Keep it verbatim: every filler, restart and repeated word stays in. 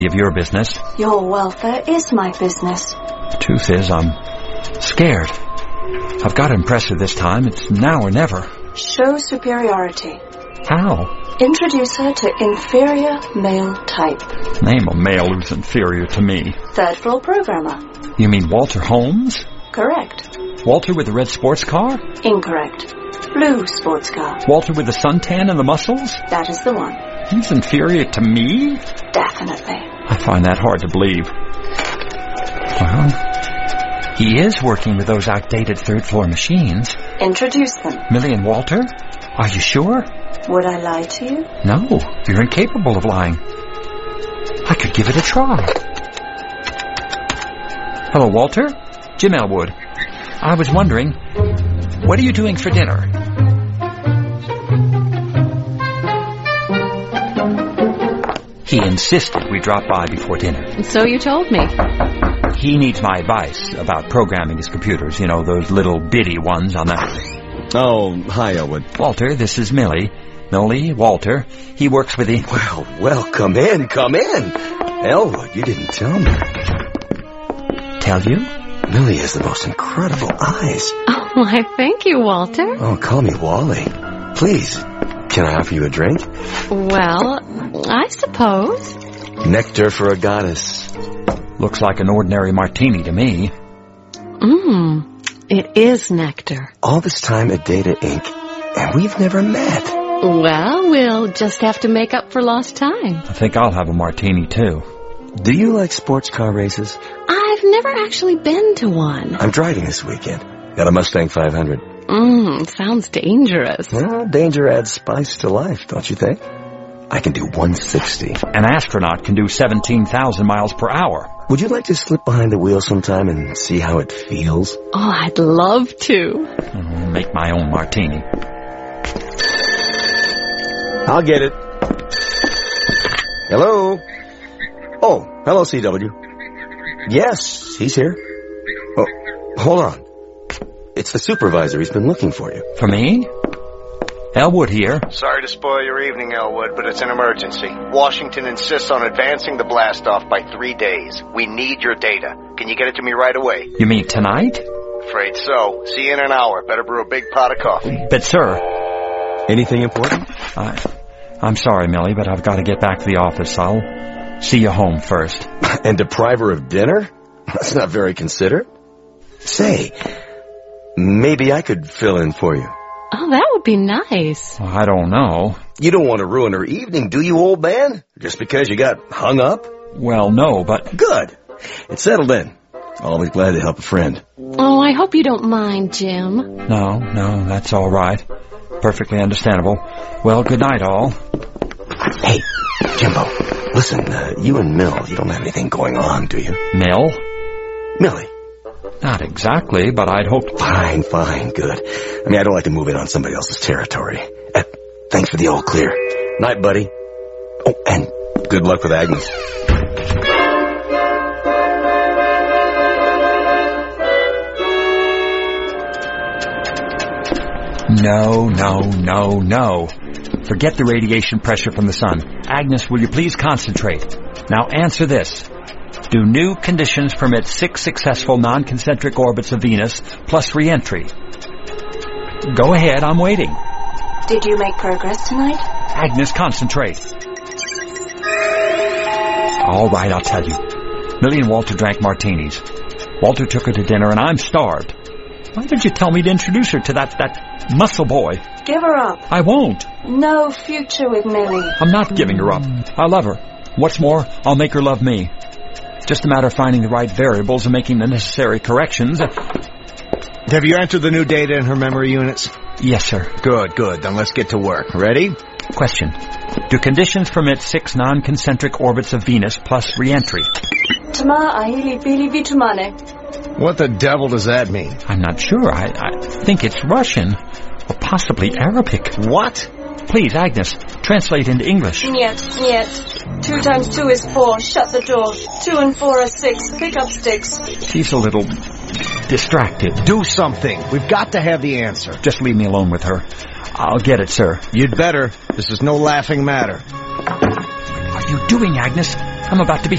of your business. Your welfare is my business. The truth is, I'm scared. I've got to impress her this time. It's now or never. Show superiority. How? Introduce her to inferior male type. Name a male who's inferior to me. Third floor programmer. You mean Walter Holmes? Correct. Walter with the red sports car? Incorrect. Blue sports car. Walter with the suntan and the muscles? That is the one. He's inferior to me? Definitely. I find that hard to believe. Well, he is working with those outdated third-floor machines. Introduce them. Millie and Walter? Are you sure? Would I lie to you? No, you're incapable of lying. I could give it a try. Hello, Walter. Jim Elwood. I was wondering, what are you doing for dinner? He insisted we drop by before dinner. So you told me. He needs my advice about programming his computers. You know, those little bitty ones on the... Oh, hi, Elwood. Walter, this is Millie. Millie, Walter. He works with the... Well, well, come in, come in. Elwood, you didn't tell me. Tell you? Millie has the most incredible eyes. Oh, why, thank you, Walter. Oh, call me Wally. Please, can I offer you a drink? Well, I suppose. Nectar for a goddess. Looks like an ordinary martini to me. Mmm, it is nectar. All this time at Data Incorporated, and we've never met. Well, we'll just have to make up for lost time. I think I'll have a martini, too. Do you like sports car races? I've never actually been to one. I'm driving this weekend. Got a Mustang five hundred. Mmm, sounds dangerous. Well, danger adds spice to life, don't you think? I can do one sixty. An astronaut can do seventeen thousand miles per hour. Would you like to slip behind the wheel sometime and see how it feels? Oh, I'd love to. I'll make my own martini. I'll get it. Hello? Oh, hello, C W. Yes, he's here. Oh, hold on. It's the supervisor. He's been looking for you. For me? Elwood here. Sorry to spoil your evening, Elwood, but it's an emergency. Washington insists on advancing the blast-off by three days. We need your data. Can you get it to me right away? You mean tonight? Afraid so. See you in an hour. Better brew a big pot of coffee. But, sir... Anything important? I, I'm sorry, Millie, but I've got to get back to the office. I'll see you home first. And deprive her of dinner? That's not very considerate. Say, maybe I could fill in for you. Oh, that would be nice. Well, I don't know. You don't want to ruin her evening, do you, old man? Just because you got hung up? Well, no, but... Good. It's settled in. Always glad to help a friend. Oh, I hope you don't mind, Jim. No, no, that's all right. Perfectly understandable. Well, good night, all. Hey, Jimbo, listen, uh, you and Mill, you don't have anything going on, do you? Mill? Millie. Not exactly, but I'd hoped... Fine, fine, good. I mean, I don't like to move in on somebody else's territory. Uh, thanks for the all clear. Night, buddy. Oh, and good luck with Agnes. No, no, no, no. Forget the radiation pressure from the sun. Agnes, will you please concentrate? Now answer this. Do new conditions permit six successful non-concentric orbits of Venus plus re-entry? Go ahead, I'm waiting. Did you make progress tonight? Agnes, concentrate. All right, I'll tell you. Millie and Walter drank martinis. Walter took her to dinner, and I'm starved. Why did you tell me to introduce her to that, that muscle boy? Give her up. I won't. No future with Millie. I'm not giving her up. I love her. What's more, I'll make her love me. Just a matter of finding the right variables and making the necessary corrections. Have you entered the new data in her memory units? Yes, sir. Good, good. Then let's get to work. Ready? Question. Do conditions permit six non-concentric orbits of Venus plus re-entry? Tama ahili bili vitumane. What the devil does that mean? I'm not sure. I, I think it's Russian. Or possibly Arabic. What? Please, Agnes, translate into English. Niet, niet. Two times two is four. Shut the door. Two and four are six. Pick up sticks. She's a little distracted. Do something. We've got to have the answer. Just leave me alone with her. I'll get it, sir. You'd better. This is no laughing matter. What are you doing, Agnes? I'm about to be